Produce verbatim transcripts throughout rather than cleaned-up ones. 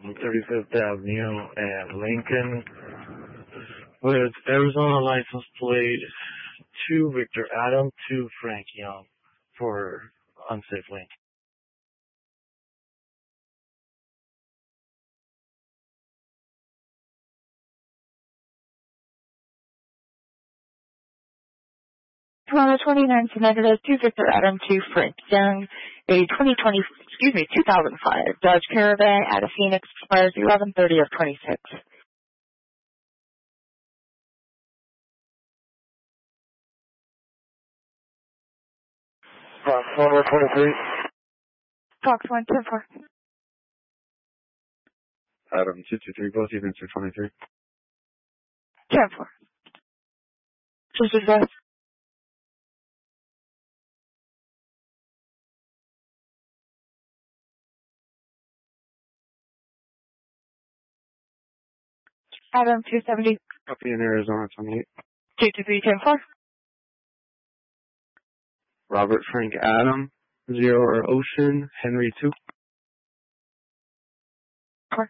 thirty-fifth Avenue and Lincoln with Arizona license plate two Victor Adam, two Frank Young for unsafe link. Toronto twenty-nine to negative, two Victor Adam, two Frank Young, a twenty twenty, excuse me, two thousand five Dodge Caravan out of Phoenix, expires eleven thirty of twenty-six. Fox one twenty-three. Fox one ten four. Adam two two three, both events are twenty-three. ten four. Just advise. Adam two seventy. Copy in Arizona twenty-eight. two two three ten four. Robert Frank Adam, zero or Ocean, Henry two. four.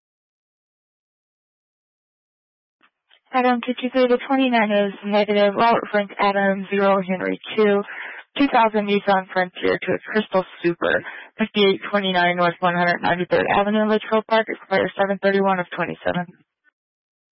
Adam two two three to twenty-nine is negative, Robert Frank Adam, zero Henry two. two thousand Nissan Frontier to a Crystal Super, fifty-eight twenty-nine North one hundred ninety-third Avenue, Litchfield Park, expires seven thirty-one of twenty-seven.